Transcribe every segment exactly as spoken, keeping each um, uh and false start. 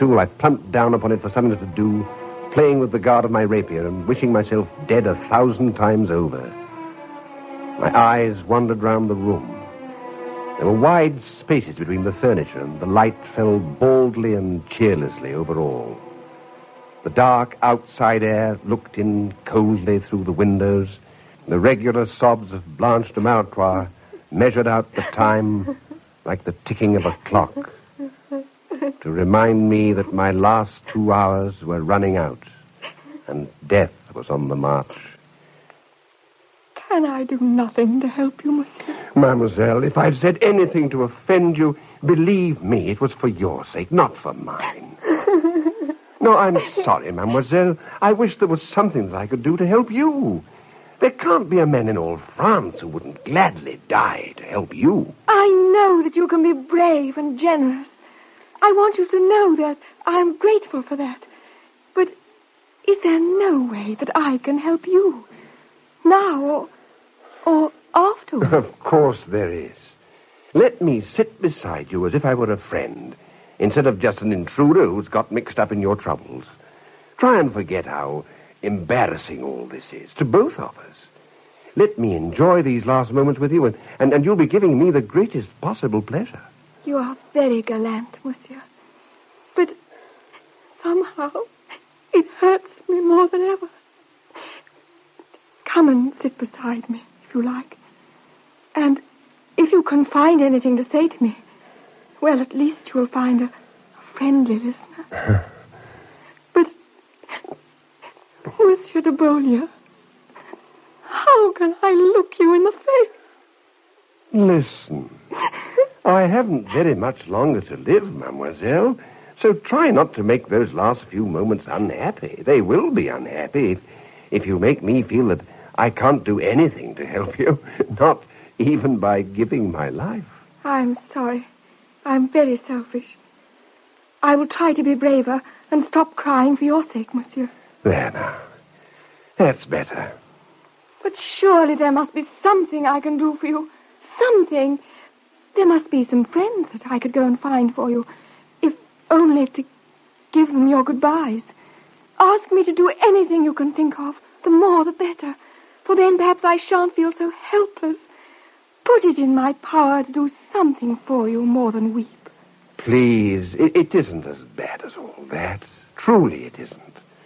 stool, I plumped down upon it for something to do, playing with the guard of my rapier and wishing myself dead a thousand times over. My eyes wandered round the room. There were wide spaces between the furniture, and the light fell baldly and cheerlessly over all. The dark outside air looked in coldly through the windows. The regular sobs of Blanche de Malétroit measured out the time like the ticking of a clock, to remind me that my last two hours were running out and death was on the march. Can I do nothing to help you, monsieur? Mademoiselle, if I've said anything to offend you, believe me, it was for your sake, not for mine. No, I'm sorry, mademoiselle. I wish there was something that I could do to help you. There can't be a man in all France who wouldn't gladly die to help you. I know that you can be brave and generous. I want you to know that I'm grateful for that. But is there no way that I can help you? Now or, or afterwards? Of course there is. Let me sit beside you as if I were a friend, instead of just an intruder who's got mixed up in your troubles. Try and forget how embarrassing all this is to both of us. Let me enjoy these last moments with you, and, and, and you'll be giving me the greatest possible pleasure. You are very gallant, monsieur. But somehow it hurts me more than ever. Come and sit beside me, if you like. And if you can find anything to say to me, well, at least you will find a, a friendly listener. But, Monsieur de Beaulieu, how can I look you in the face? Listen, I haven't very much longer to live, mademoiselle, so try not to make those last few moments unhappy. They will be unhappy if, if you make me feel that I can't do anything to help you, not even by giving my life. I'm sorry. I'm very selfish. I will try to be braver and stop crying for your sake, monsieur. There now. That's better. But surely there must be something I can do for you. Something. There must be some friends that I could go and find for you, if only to give them your goodbyes. Ask me to do anything you can think of. The more, the better. For then perhaps I shan't feel so helpless. Put it in my power to do something for you more than weep. Please, it, it isn't as bad as all that. Truly it isn't.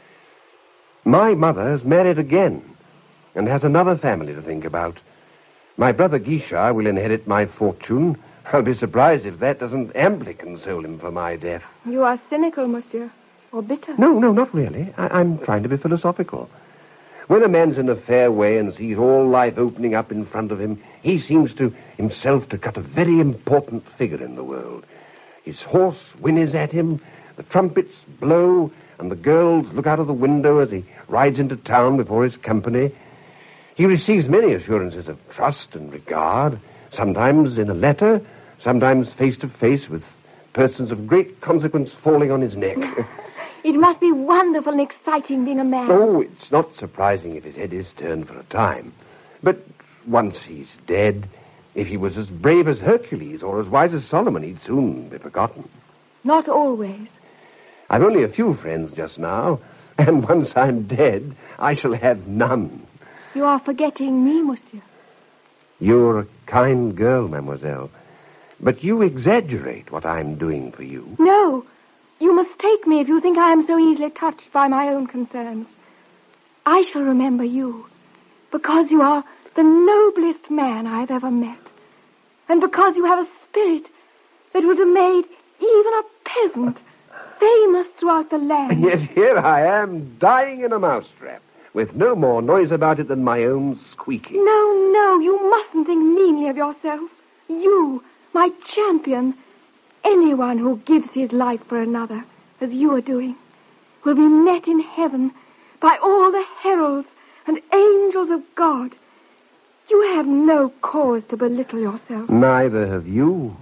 My mother has married again and has another family to think about. My brother Guichard will inherit my fortune. I'll be surprised if that doesn't amply console him for my death. You are cynical, monsieur, or bitter. No, no, not really. I, I'm trying to be philosophical. When a man's in a fair way and sees all life opening up in front of him, he seems to himself to cut a very important figure in the world. His horse whinnies at him, the trumpets blow, and the girls look out of the window as he rides into town before his company. He receives many assurances of trust and regard, sometimes in a letter, sometimes face to face with persons of great consequence falling on his neck. It must be wonderful and exciting being a man. Oh, it's not surprising if his head is turned for a time. But once he's dead, if he was as brave as Hercules or as wise as Solomon, he'd soon be forgotten. Not always. I've only a few friends just now, and once I'm dead, I shall have none. You are forgetting me, monsieur. You're a kind girl, mademoiselle, but you exaggerate what I'm doing for you. No. You mistake me if you think I am so easily touched by my own concerns. I shall remember you, because you are the noblest man I have ever met, and because you have a spirit that would have made even a peasant famous throughout the land. And yet here I am, dying in a mousetrap, with no more noise about it than my own squeaking. No, no, you mustn't think meanly of yourself. You, my champion. Anyone who gives his life for another, as you are doing, will be met in heaven by all the heralds and angels of God. You have no cause to belittle yourself. Neither have you.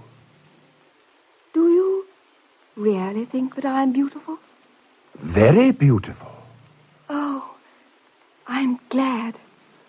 Do you really think that I am beautiful? Very beautiful. Oh, I'm glad.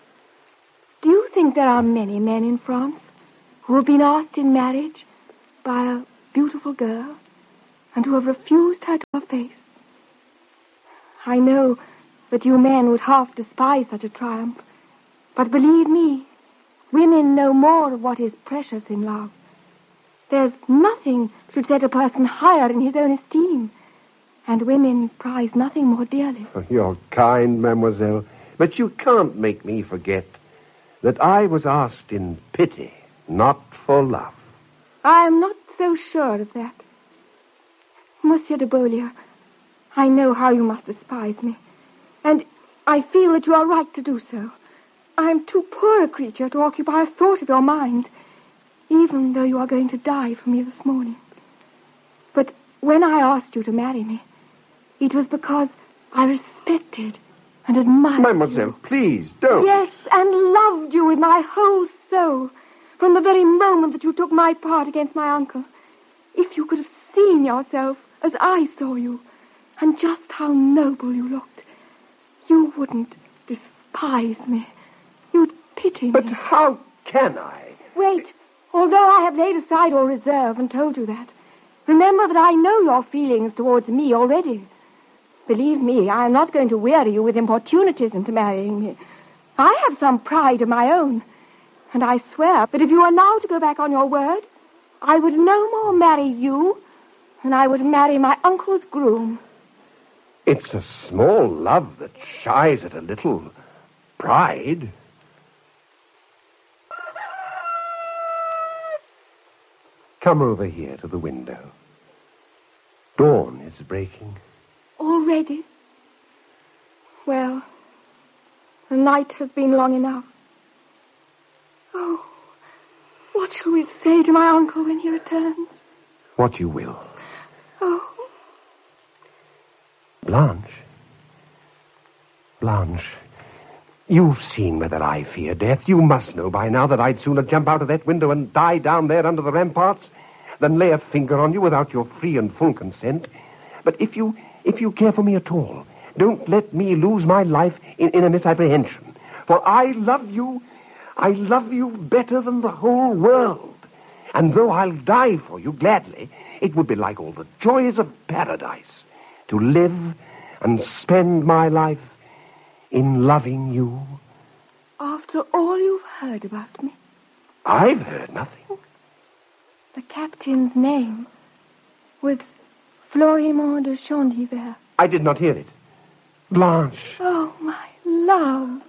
Do you think there are many men in France who have been asked in marriage by a beautiful girl, and who have refused her to her face. I know that you men would half despise such a triumph, but believe me, women know more of what is precious in love. There's nothing should set a person higher in his own esteem, and women prize nothing more dearly. Oh, you're kind, mademoiselle, but you can't make me forget that I was asked in pity, not for love. I am not so sure of that. Monsieur de Beaulieu, I know how you must despise me, and I feel that you are right to do so. I am too poor a creature to occupy a thought of your mind, even though you are going to die for me this morning. But when I asked you to marry me, it was because I respected and admired Mademoiselle, you. please, don't. Yes, and loved you with my whole soul, from the very moment that you took my part against my uncle. If you could have seen yourself as I saw you, and just how noble you looked, you wouldn't despise me. You'd pity me. But how can I? Wait. Although I have laid aside all reserve and told you that, remember that I know your feelings towards me already. Believe me, I am not going to weary you with importunities into marrying me. I have some pride of my own, and I swear that if you are now to go back on your word, I would no more marry you than I would marry my uncle's groom. It's a small love that shies at a little pride. Come over here to the window. Dawn is breaking. Already? Well, the night has been long enough. Oh, what shall we say to my uncle when he returns? What you will. Oh. Blanche. Blanche. You've seen whether I fear death. You must know by now that I'd sooner jump out of that window and die down there under the ramparts than lay a finger on you without your free and full consent. But if you if you care for me at all, don't let me lose my life in, in a misapprehension. For I love you. I love you better than the whole world. And though I'll die for you gladly, it would be like all the joys of paradise to live and spend my life in loving you. After all you've heard about me? I've heard nothing. The captain's name was Florimond de Chandivert. I did not hear it. Blanche. Oh, my love.